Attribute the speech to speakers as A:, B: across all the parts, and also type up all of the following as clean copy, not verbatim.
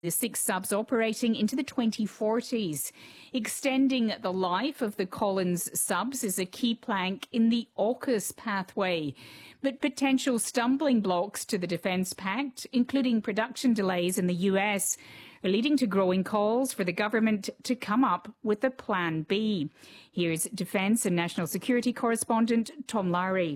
A: The 6 subs operating into the 2040s. Extending the life of the Collins subs is a key plank in the AUKUS pathway. But potential stumbling blocks to the Defence Pact, including production delays in the US, are leading to growing calls for the government to come up with a Plan B. Here's Defence and National Security correspondent Tom Lowry.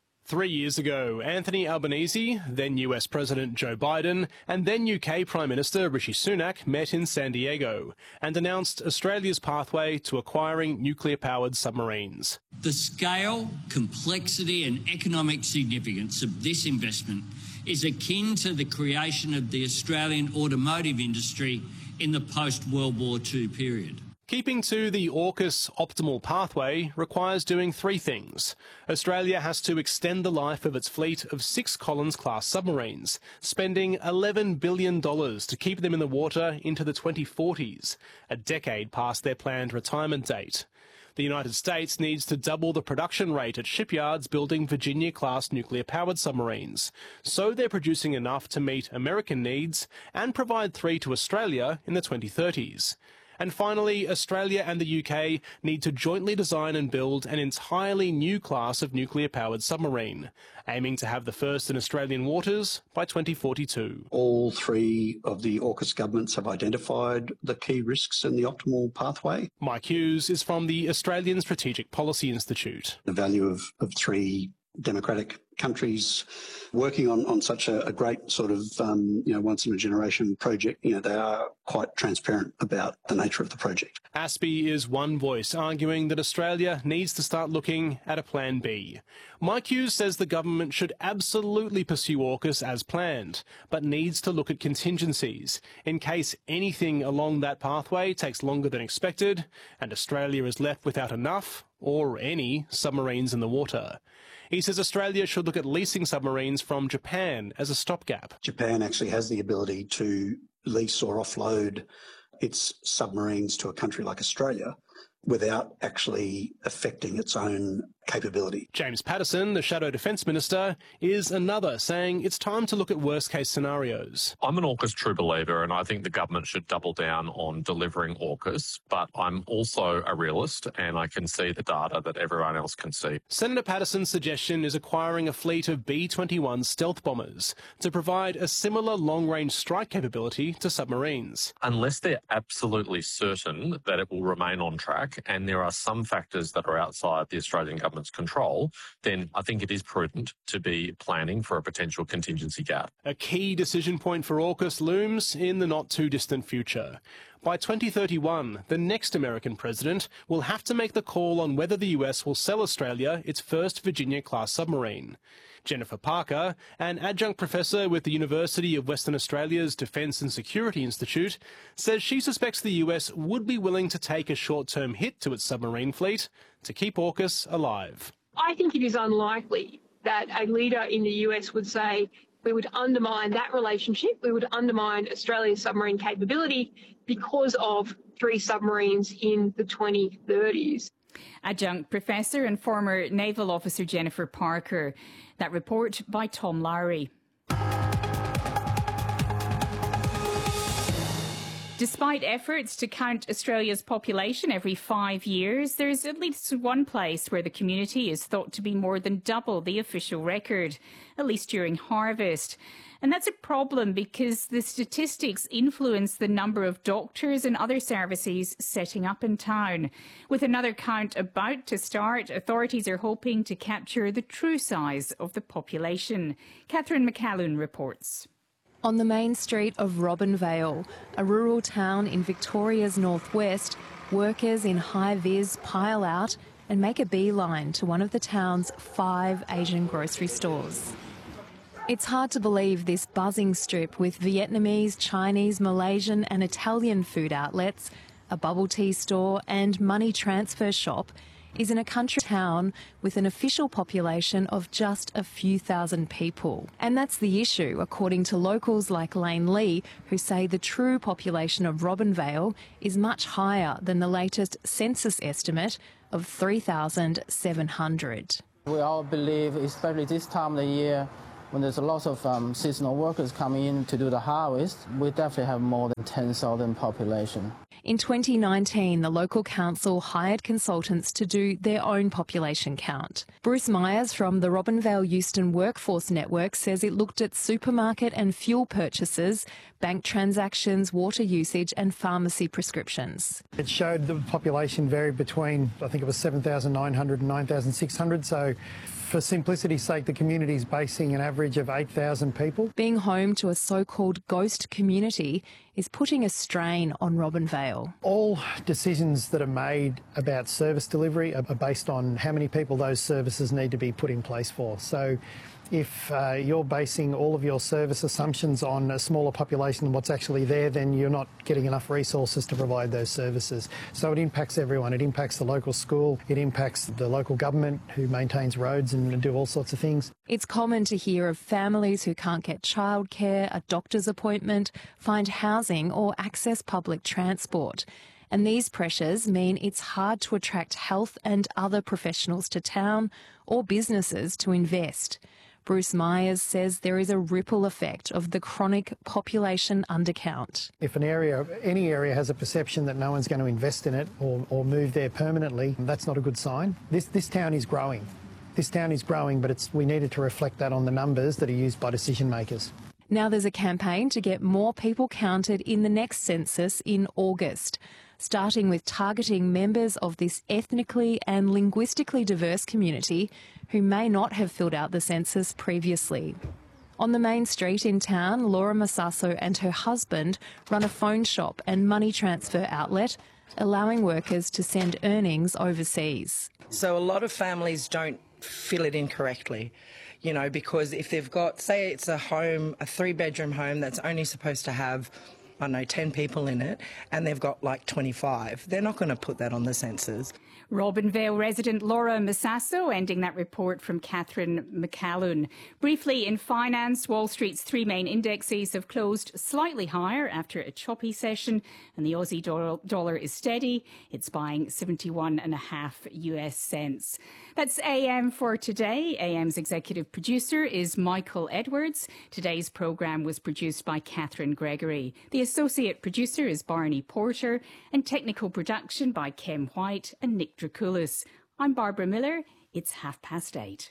B: 3 years ago, Anthony Albanese, then US President Joe Biden, and then UK Prime Minister Rishi Sunak met in San Diego and announced Australia's pathway to acquiring nuclear-powered submarines.
C: The scale, complexity and economic significance of this investment is akin to the creation of the Australian automotive industry in the post-World War II period.
B: Keeping to the AUKUS optimal pathway requires doing 3 things. Australia has to extend the life of its fleet of 6 Collins-class submarines, spending $11 billion to keep them in the water into the 2040s, a decade past their planned retirement date. The United States needs to double the production rate at shipyards building Virginia-class nuclear-powered submarines, so they're producing enough to meet American needs and provide 3 to Australia in the 2030s. And finally, Australia and the UK need to jointly design and build an entirely new class of nuclear-powered submarine, aiming to have the first in Australian waters by 2042.
D: All 3 of the AUKUS governments have identified the key risks in the optimal pathway.
B: Mike Hughes is from the Australian Strategic Policy Institute.
D: The value of 3 democratic countries working on such a great sort of, once-in-a-generation project, they are quite transparent about the nature of the project.
B: ASPI is one voice arguing that Australia needs to start looking at a Plan B. Mike Hughes says the government should absolutely pursue AUKUS as planned, but needs to look at contingencies in case anything along that pathway takes longer than expected and Australia is left without enough or any submarines in the water. He says Australia should look at leasing submarines from Japan as a stopgap.
D: Japan actually has the ability to lease or offload its submarines to a country like Australia without actually affecting its own capability.
B: James Paterson, the Shadow Defence Minister, is another, saying it's time to look at worst-case scenarios.
E: I'm an AUKUS true believer, and I think the government should double down on delivering AUKUS, but I'm also a realist, and I can see the data that everyone else can see.
B: Senator Paterson's suggestion is acquiring a fleet of B-21 stealth bombers to provide a similar long-range strike capability to submarines.
E: Unless they're absolutely certain that it will remain on track, and there are some factors that are outside the Australian government's control, then I think it is prudent to be planning for a potential contingency gap.
B: A key decision point for AUKUS looms in the not-too-distant future. By 2031, the next American president will have to make the call on whether the US will sell Australia its first Virginia-class submarine. Jennifer Parker, an adjunct professor with the University of Western Australia's Defence and Security Institute, says she suspects the US would be willing to take a short-term hit to its submarine fleet to keep AUKUS alive.
F: I think it is unlikely that a leader in the US would say we would undermine that relationship, we would undermine Australia's submarine capability because of 3 submarines in the 2030s.
A: Adjunct Professor and former Naval Officer Jennifer Parker. That report by Tom Lowry. Despite efforts to count Australia's population every 5 years, there's at least one place where the community is thought to be more than double the official record, at least during harvest. And that's a problem because the statistics influence the number of doctors and other services setting up in town. With another count about to start, authorities are hoping to capture the true size of the population. Catherine McCallum reports.
G: On the main street of Robinvale, a rural town in Victoria's northwest, workers in high-vis pile out and make a beeline to one of the town's 5 Asian grocery stores. It's hard to believe this buzzing strip with Vietnamese, Chinese, Malaysian and Italian food outlets, a bubble tea store and money transfer shop is in a country town with an official population of just a few thousand people. And that's the issue, according to locals like Lane Lee, who say the true population of Robinvale is much higher than the latest census estimate of 3,700.
H: We all believe, especially this time of the year, When there's a lot of seasonal workers coming in to do the harvest, we definitely have more than 10,000 population.
G: In 2019, the local council hired consultants to do their own population count. Bruce Myers from the Robinvale Euston Workforce Network says it looked at supermarket and fuel purchases, bank transactions, water usage and pharmacy prescriptions.
I: It showed the population varied between, I think it was 7,900 and 9,600, so for simplicity's sake, the community is basing an average of 8,000 people.
G: Being home to a so-called ghost community is putting a strain on Robinvale.
I: All decisions that are made about service delivery are based on how many people those services need to be put in place for. So if you're basing all of your service assumptions on a smaller population than what's actually there, then you're not getting enough resources to provide those services. So it impacts everyone. It impacts the local school, it impacts the local government who maintains roads and do all sorts of things.
G: It's common to hear of families who can't get childcare, a doctor's appointment, find housing or access public transport. And these pressures mean it's hard to attract health and other professionals to town or businesses to invest. Bruce Myers says there is a ripple effect of the chronic population undercount.
I: If any area has a perception that no one's going to invest in it or move there permanently, that's not a good sign. This town is growing. This town is growing, but we needed to reflect that on the numbers that are used by decision makers.
G: Now there's a campaign to get more people counted in the next census in August, starting with targeting members of this ethnically and linguistically diverse community who may not have filled out the census previously. On the main street in town, Laura Massasso and her husband run a phone shop and money transfer outlet, allowing workers to send earnings overseas.
J: So a lot of families don't fill it in correctly, because if they've got, say it's a home, a 3-bedroom home that's only supposed to have 10 people in it, and they've got like 25. They're not going to put that on the census.
A: Robinvale resident Laura Massasso ending that report from Catherine McCallum. Briefly, in finance, Wall Street's 3 main indexes have closed slightly higher after a choppy session, and the Aussie dollar is steady. It's buying 71.5 US cents. That's AM for today. AM's executive producer is Michael Edwards. Today's programme was produced by Catherine Gregory. The associate producer is Barney Porter, and technical production by Kem White and Nick Draculis. I'm Barbara Miller. It's 8:30.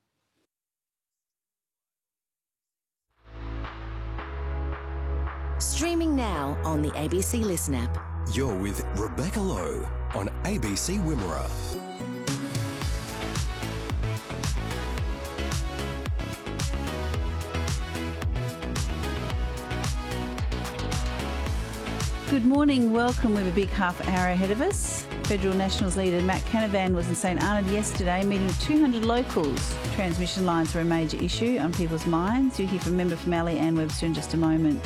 K: Streaming now on the ABC Listen app.
L: You're with Rebecca Lowe on ABC Wimmera.
M: Good morning, welcome. We have a big half hour ahead of us. Federal Nationals leader Matt Canavan was in St Arnaud yesterday meeting 200 locals. Transmission lines were a major issue on people's minds. You'll hear from member for Mallee, Anne Webster, in just a moment.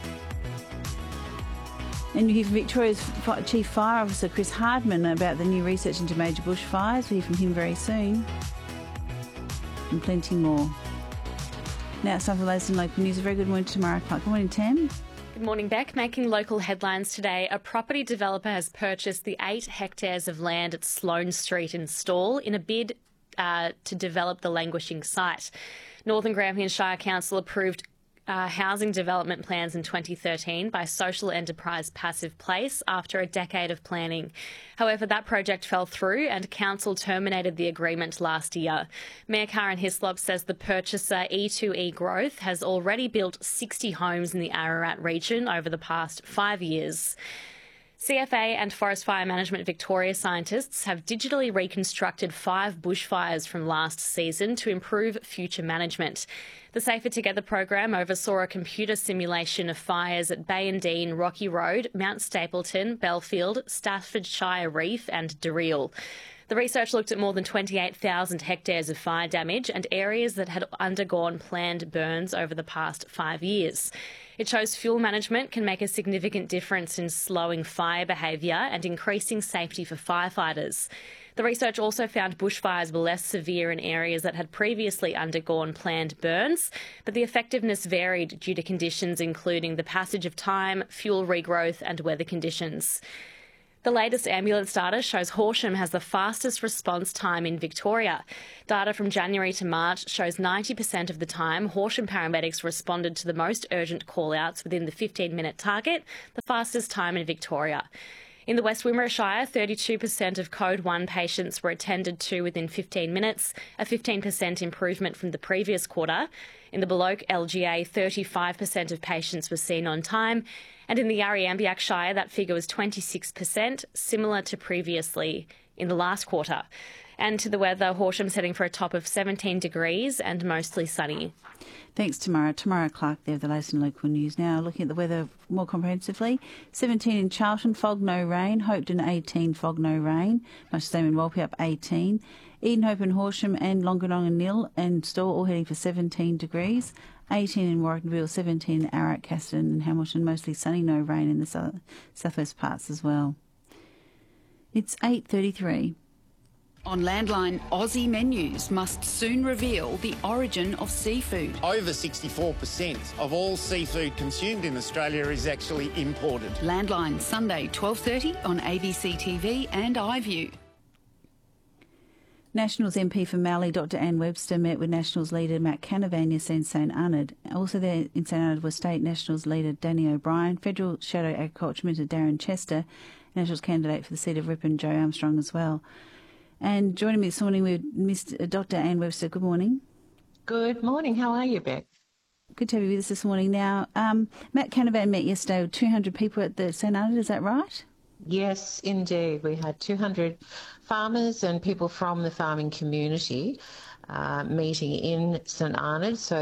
M: And you hear from Victoria's Chief Fire Officer Chris Hardman about the new research into major bushfires. We'll hear from him very soon. And plenty more. Now it's time for the latest in local news. A very good morning to Tamara Clark. Good morning, Tam.
N: Good morning, Beck. Making local headlines today, a property developer has purchased the 8 hectares of land at Sloane Street in Stawell in a bid to develop the languishing site. Northern Grampian Shire Council approved housing development plans in 2013 by Social Enterprise Passive Place after a decade of planning. However, that project fell through and Council terminated the agreement last year. Mayor Karen Hislop says the purchaser E2E Growth has already built 60 homes in the Ararat region over the past 5 years. CFA and Forest Fire Management Victoria scientists have digitally reconstructed 5 bushfires from last season to improve future management. The Safer Together program oversaw a computer simulation of fires at Bayandine, Rocky Road, Mount Stapleton, Belfield, Staffordshire Reef and Dareal. The research looked at more than 28,000 hectares of fire damage and areas that had undergone planned burns over the past 5 years. It shows fuel management can make a significant difference in slowing fire behaviour and increasing safety for firefighters. The research also found bushfires were less severe in areas that had previously undergone planned burns, but the effectiveness varied due to conditions including the passage of time, fuel regrowth and weather conditions. The latest ambulance data shows Horsham has the fastest response time in Victoria. Data from January to March shows 90% of the time Horsham paramedics responded to the most urgent call-outs within the 15-minute target, the fastest time in Victoria. In the West Wimmera Shire, 32% of Code 1 patients were attended to within 15 minutes, a 15% improvement from the previous quarter. In the Baloch LGA, 35% of patients were seen on time. And in the Yarri-Ambiac Shire, that figure was 26%, similar to previously in the last quarter. And to the weather, Horsham's heading for a top of 17 degrees and mostly sunny.
M: Thanks, Tamara. Tamara Clark there with the latest in local news. Now, looking at the weather more comprehensively, 17 in Charlton, fog, no rain. Hopetoun, 18, fog, no rain. Much the same in Walpurgis, 18. Edenhope and Horsham and Longanong and Nil and Stawell all heading for 17 degrees. 18 in Warracknville, 17 in Ararat, Caston and Hamilton, mostly sunny, no rain in the southwest parts as well. It's 8:33.
O: On Landline, Aussie menus must soon reveal the origin of seafood.
P: Over 64% of all seafood consumed in Australia is actually imported.
O: Landline, Sunday, 12:30 on ABC TV and iView.
M: Nationals MP for Mallee, Dr Anne Webster, met with Nationals leader Matt Canavan in St Arnaud. Also there in St Arnaud was State Nationals leader Danny O'Brien, Federal Shadow Agriculture Minister Darren Chester, Nationals candidate for the seat of Ripon, Joe Armstrong as well. And joining me this morning, we've missed Dr Anne Webster. Good morning.
Q: Good morning. How are you, Beck?
M: Good to have you with us this morning. Now, Matt Canavan met yesterday with 200 people at the St Arnaud, is that right?
Q: Yes, indeed. We had 200 farmers and people from the farming community meeting in St Arnaud. So